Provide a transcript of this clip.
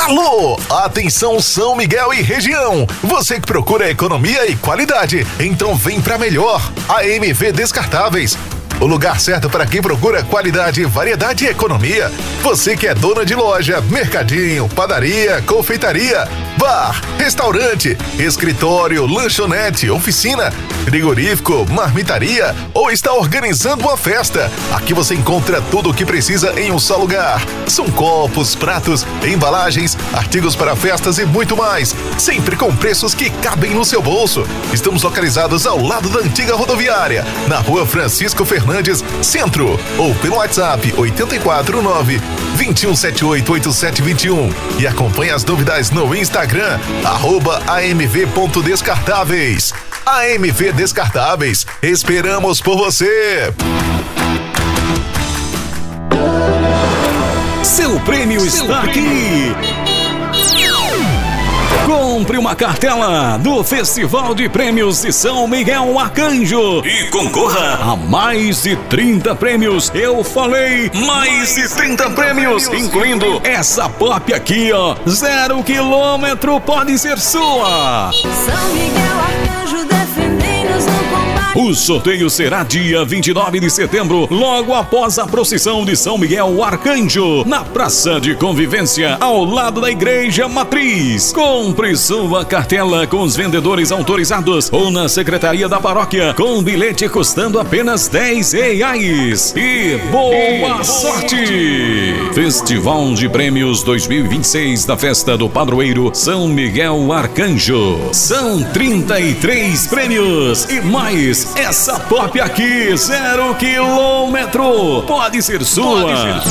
Alô, atenção São Miguel e região. Você que procura economia e qualidade, então vem pra melhor. AMV Descartáveis. O lugar certo para quem procura qualidade, variedade e economia. Você que é dona de loja, mercadinho, padaria, confeitaria, bar, restaurante, escritório, lanchonete, oficina, frigorífico, marmitaria ou está organizando uma festa. Aqui você encontra tudo o que precisa em um só lugar. São copos, pratos, embalagens, artigos para festas e muito mais. Sempre com preços que cabem no seu bolso. Estamos localizados ao lado da antiga rodoviária, na rua Francisco Fernandes, Centro, ou pelo WhatsApp 849-2178-8721 e acompanhe as novidades no Instagram, @amv.descartáveis. AMV Descartáveis, esperamos por você! Seu prêmio está aqui! Compre uma cartela do Festival de Prêmios de São Miguel Arcanjo e concorra a mais de 30 prêmios. Eu falei mais de 30 prêmios, incluindo essa pop aqui, ó. 0 quilômetro pode ser sua. São Miguel Arcanjo, defendei-nos no combate. O sorteio será dia 29 de setembro, logo após a procissão de São Miguel Arcanjo, na Praça de Convivência, ao lado da Igreja Matriz. Compre sua cartela com os vendedores autorizados ou na Secretaria da Paróquia, com bilhete custando apenas R$10. E boa sorte! Festival de Prêmios 2026 da Festa do Padroeiro São Miguel Arcanjo. São 33 prêmios e mais essa pop aqui, 0 quilômetro. Pode ser sua.